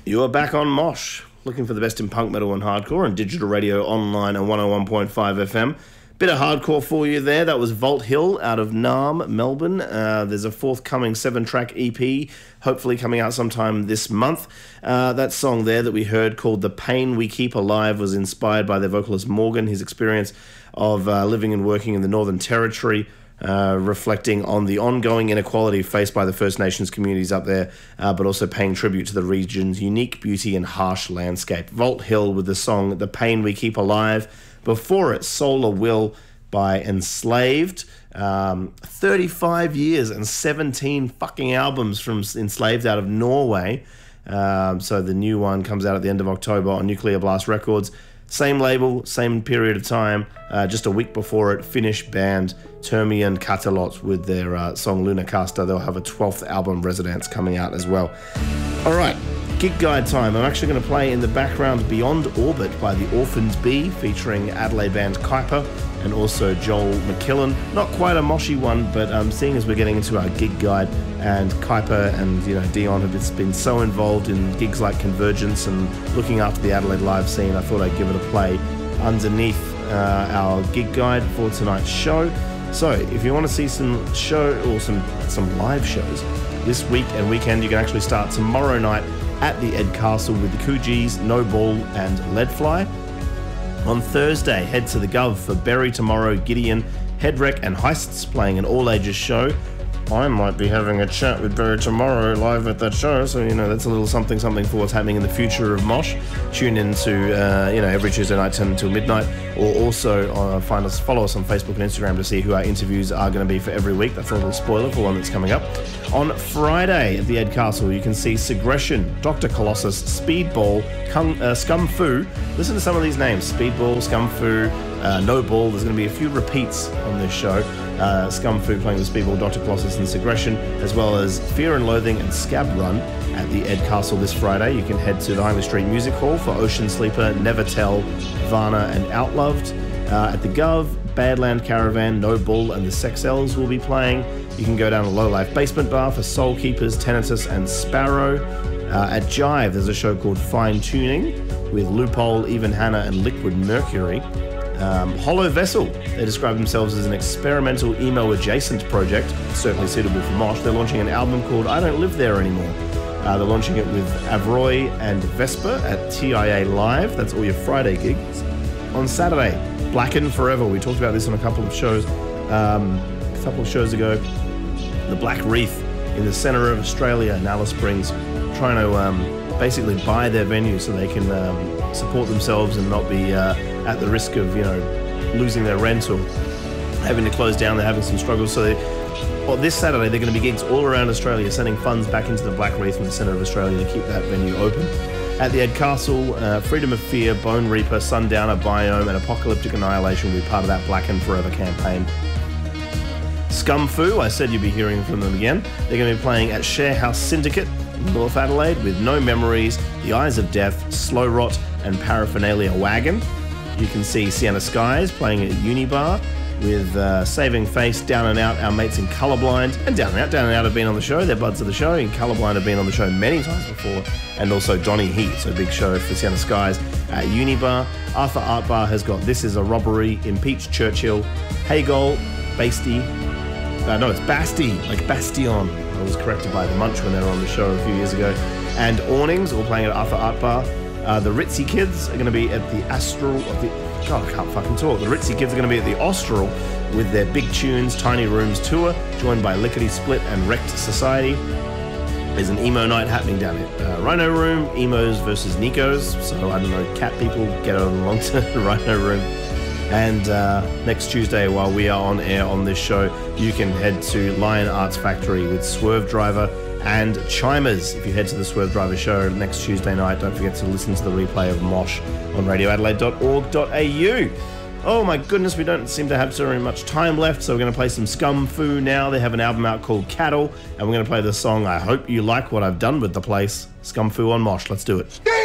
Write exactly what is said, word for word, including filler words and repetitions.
You are back on Mosh, looking for the best in punk metal and hardcore and digital radio online and one oh one point five F M. Bit of hardcore for you there. That was Vault Hill out of Naarm, Melbourne. Uh, there's a forthcoming seven-track E P, hopefully coming out sometime this month. Uh, that song there that we heard called The Pain We Keep Alive was inspired by their vocalist Morgan, his experience of uh, living and working in the Northern Territory, Uh, reflecting on the ongoing inequality faced by the First Nations communities up there, uh, but also paying tribute to the region's unique beauty and harsh landscape. Vault Hill with the song The Pain We Keep Alive. Before it, Solar Will by Enslaved. Um, thirty-five years and seventeen fucking albums from Enslaved out of Norway. Um, so the new one comes out at the end of October on Nuclear Blast Records. Same label, same period of time, uh, just a week before it, Finnish band Termian Katalot with their uh, song Lunacaster. They'll have a twelfth album, Residence, coming out as well. All right, gig guide time. I'm actually going to play in the background Beyond Orbit by the Orphans Bee, featuring Adelaide band Kuiper and also Joel McKillen. Not quite a moshy one, but um, seeing as we're getting into our gig guide, and Kuiper and you know Dion have been so involved in gigs like Convergence and looking after the Adelaide live scene, I thought I'd give it a play underneath uh, our gig guide for tonight's show. So if you want to see some show or some some live shows this week and weekend, you can actually start tomorrow night at the Ed Castle with the Coogis, No Ball and Leadfly. On Thursday, head to the Gov for Berry Tomorrow, Gideon, Headwreck and Heists playing an all-ages show. I might be having a chat with Berry tomorrow live at that show, so you know that's a little something something for what's happening in the future of Mosh. Tune in to uh, you know every Tuesday night ten until midnight, or also uh, find us follow us on Facebook and Instagram to see who our interviews are going to be for every week. That's a little spoiler for one that's coming up. On Friday at the Ed Castle, you can see Segression, Doctor Colossus, Speedball, Kung, uh, Scum Fu. Listen to some of these names: Speedball, Scum Fu, uh, No Ball. There's going to be a few repeats on this show. Uh, Scum Fu playing the Speedball, Doctor Colossus and Segression, as well as Fear and Loathing and Scab Run at the Ed Castle this Friday. You can head to the Hindley Street Music Hall for Ocean Sleeper, Never Tell, Varna and Outloved. Uh, at the Gov, Badland Caravan, No Bull and the Sex Elves will be playing. You can go down to Low Life Basement Bar for Soul Keepers, Tinnitus and Sparrow. Uh, at Jive, there's a show called Fine Tuning with Loophole, Even Hannah and Liquid Mercury. Um, Hollow Vessel, they describe themselves as an experimental emo-adjacent project, certainly suitable for Mosh. They're launching an album called I Don't Live There Anymore. Uh, they're launching it with Avroy and Vesper at T I A Live. That's all your Friday gigs. On Saturday, Blacken Forever. We talked about this on a couple of shows, um, a couple of shows ago. The Black Wreath in the centre of Australia, in Alice Springs, trying to um, basically buy their venue so they can um, support themselves and not be uh, at the risk of, you know, losing their rent or having to close down. They're having some struggles. So they, well, this Saturday, they're going to be gigs all around Australia, sending funds back into the Black Wreath in the centre of Australia to keep that venue open. At the Ed Castle, uh, Freedom of Fear, Bone Reaper, Sundowner, Biome and Apocalyptic Annihilation will be part of that Blacken Forever campaign. Scum Fu, I said you'd be hearing from them again. They're going to be playing at Sharehouse Syndicate in North Adelaide with No Memories, The Eyes of Death, Slow Rot and Paraphernalia Wagon. You can see Sienna Skies playing at Unibar with uh, Saving Face, Down and Out, our mates in Colourblind. And Down and Out, Down and Out have been on the show. They're buds of the show. And Colourblind have been on the show many times before. And also Johnny Heat, so a big show for Sienna Skies at Unibar. Arthur Art Bar has got This Is a Robbery, Impeach Churchill, Hegel, Basty. Uh, no, it's Basti, like Bastion. I was corrected by the Munch when they were on the show a few years ago. And Awnings, all playing at Arthur Art Bar. Uh, the Ritzy Kids are going to be at the Astral of the... God, I can't fucking talk. The Ritzy Kids are going to be at the Austral with their Big Tunes, Tiny Rooms tour, joined by Lickety Split and Wrecked Society. There's an emo night happening down at uh, Rhino Room, emos versus Nikos. So, I don't know, cat people get along to the Rhino Room. And uh, next Tuesday, while we are on air on this show, you can head to Lion Arts Factory with Swerve Driver and Chimers. If you head to the Swerve Driver show next Tuesday night, don't forget to listen to the replay of Mosh on radio adelaide dot org dot a u. Oh my goodness, we don't seem to have so very much time left, so we're going to play some Scum Fu now. They have an album out called Cattle, and we're going to play the song I Hope You Like What I've Done With the Place. Scum Fu on Mosh. Let's do it.